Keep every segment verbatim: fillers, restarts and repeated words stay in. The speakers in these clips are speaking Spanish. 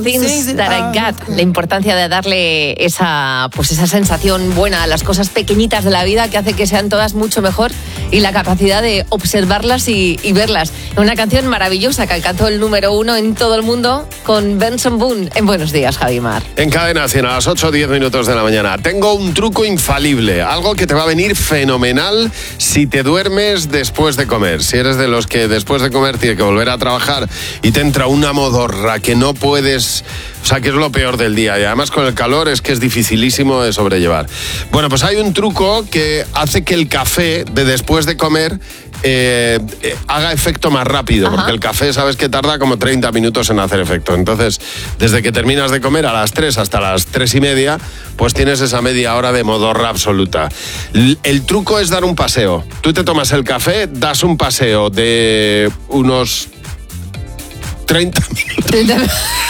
things that I got. La importancia de darle esa, pues esa sensación buena a las cosas pequeñitas de la vida que hace que sean todas mucho mejor, y la capacidad de observarlas y, y verlas. Una canción maravillosa que alcanzó el número uno en todo el mundo con Benson Boone. En Buenos Días, Javi Mar. En Cadena cien a las ocho, diez minutos de la mañana. Tengo un truco infalible, algo que te va a venir fenomenal si te duermes después de comer. Si eres de los que después de comer tiene que volver a trabajar y te entra una modorra que no puedes... O sea, que es lo peor del día. Y además con el calor es que es dificilísimo de sobrellevar. Bueno, pues hay un truco que hace que el café de después de comer eh, eh, haga efecto más rápido. Ajá. Porque el café, sabes que tarda como treinta minutos en hacer efecto. Entonces, desde que terminas de comer a las tres hasta las tres y media, pues tienes esa media hora de modorra absoluta. El, el truco es dar un paseo. Tú te tomas el café, das un paseo de unos... treinta minutos.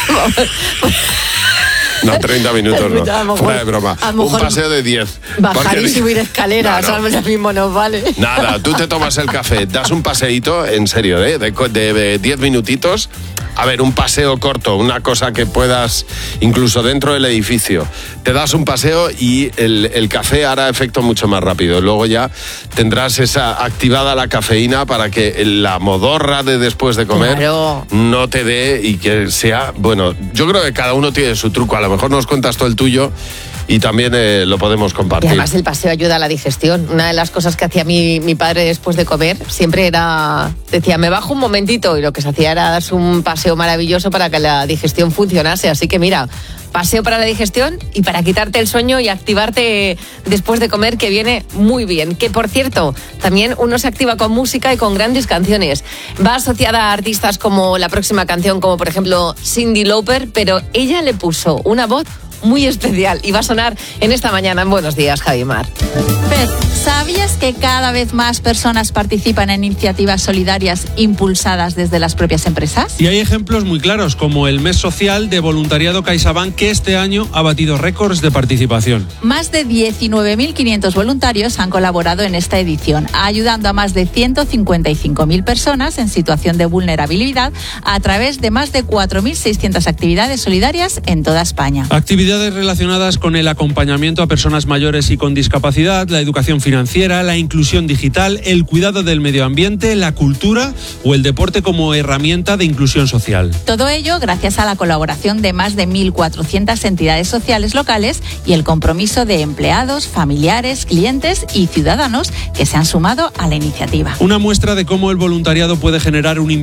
No, treinta minutos no. Mejor, fuera de broma. Un paseo de diez. Bajar porque... y subir escaleras, no, no. Al mismo nos vale. Nada, tú te tomas el café, das un paseíto, en serio, ¿eh? de, de, de diez minutitos. A ver, un paseo corto, una cosa que puedas, incluso dentro del edificio. Te das un paseo y el, el café hará efecto mucho más rápido. Luego ya tendrás esa activada la cafeína para que la modorra de después de comer claro. no te dé y que sea... Bueno, yo creo que cada uno tiene su truco. A lo mejor nos cuentas tú el tuyo y también eh, lo podemos compartir. Y además el paseo ayuda a la digestión. Una de las cosas que hacía mi, mi padre después de comer siempre era... Decía, me bajo un momentito, y lo que se hacía era darse un paseo maravilloso para que la digestión funcionase. Así que mira, paseo para la digestión y para quitarte el sueño y activarte después de comer, que viene muy bien. Que por cierto, también uno se activa con música y con grandes canciones. Va asociada a artistas como la próxima canción, como por ejemplo Cyndi Lauper, pero ella le puso una voz muy especial y va a sonar en esta mañana en Buenos Días, Javi Mar. Pez, ¿sabías que cada vez más personas participan en iniciativas solidarias impulsadas desde las propias empresas? Y hay ejemplos muy claros, como el mes social de voluntariado CaixaBank, que este año ha batido récords de participación. Más de diecinueve mil quinientos voluntarios han colaborado en esta edición, ayudando a más de ciento cincuenta y cinco mil personas en situación de vulnerabilidad a través de más de cuatro mil seiscientas actividades solidarias en toda España. Actividades relacionadas con el acompañamiento a personas mayores y con discapacidad, la educación financiera, la inclusión digital, el cuidado del medio ambiente, la cultura o el deporte como herramienta de inclusión social. Todo ello gracias a la colaboración de más de mil cuatrocientas entidades sociales locales y el compromiso de empleados, familiares, clientes y ciudadanos que se han sumado a la iniciativa. Una muestra de cómo el voluntariado puede generar un